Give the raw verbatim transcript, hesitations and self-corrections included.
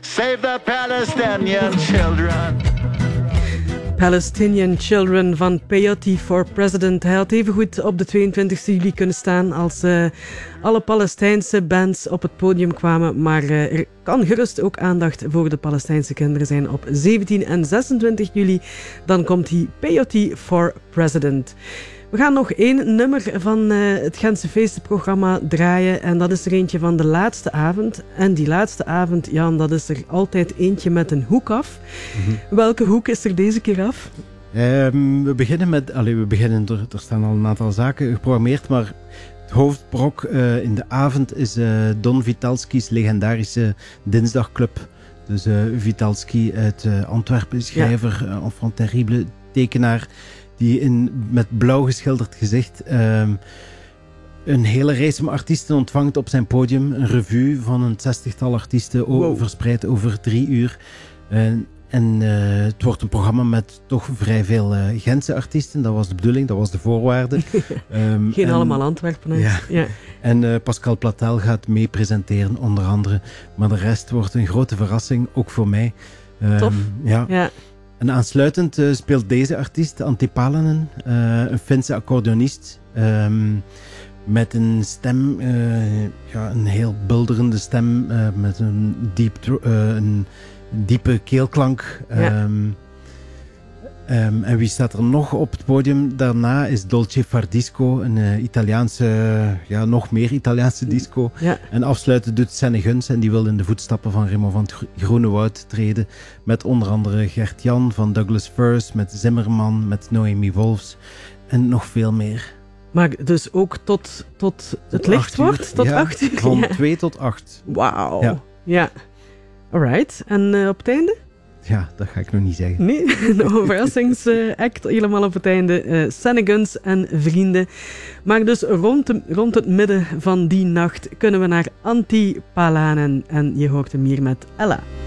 Save the Palestinian children. Palestinian Children van Peyote for President. Hij had even goed op de tweeëntwintigste juli kunnen staan als uh, alle Palestijnse bands op het podium kwamen. Maar uh, er kan gerust ook aandacht voor de Palestijnse kinderen zijn op zeventien en zesentwintig juli. Dan komt hij Peyote for President. We gaan nog één nummer van uh, het Gentse feestenprogramma draaien. En dat is er eentje van de laatste avond. En die laatste avond, Jan, dat is er altijd eentje met een hoek af. Mm-hmm. Welke hoek is er deze keer af? Um, we beginnen met... Allez, we beginnen er, er staan al een aantal zaken geprogrammeerd, maar het hoofdbrok uh, in de avond is uh, Don Vitalski's legendarische Dinsdagclub. Dus uh, Vitalski uit uh, Antwerpen, schrijver, ja. uh, enfant terrible, tekenaar, die in, met blauw geschilderd gezicht um, een hele reeks van artiesten ontvangt op zijn podium. Een revue van een zestigtal artiesten, wow. verspreid over drie uur. Uh, en uh, het wordt een programma met toch vrij veel uh, Gentse artiesten. Dat was de bedoeling, dat was de voorwaarde. Um, Geen en, allemaal Antwerpen. Ja. ja. En uh, Pascal Platel gaat mee presenteren, onder andere. Maar de rest wordt een grote verrassing, ook voor mij. Um, Tof. Ja. ja. En aansluitend uh, speelt deze artiest, Antti Palanen, uh, een Finse accordeonist, um, met een stem, uh, ja, een heel bulderende stem, uh, met een, diep, uh, een diepe keelklank. Ja. Um, um, en wie staat er nog op het podium? Daarna is Dolce Far Disco, een uh, Italiaanse, ja, nog meer Italiaanse disco. Ja. En afsluiten doet Senne Guns, en die wil in de voetstappen van Raymond van het Groenewoud treden. Met onder andere Gert-Jan van Douglas First, met Zimmerman, met Noemi Wolfs en nog veel meer. Maar dus ook tot, tot het licht wordt? Tot ja, acht uur? Van ja. twee tot acht. Wauw. Ja. ja. Alright. En uh, op het einde? Ja, dat ga ik nog niet zeggen. Nee, een verrassingsact helemaal op het einde. Uh, Senne Guns en vrienden. Maar dus rond, de, rond het midden van die nacht kunnen we naar Antti Palanen. En je hoort hem hier met Ella.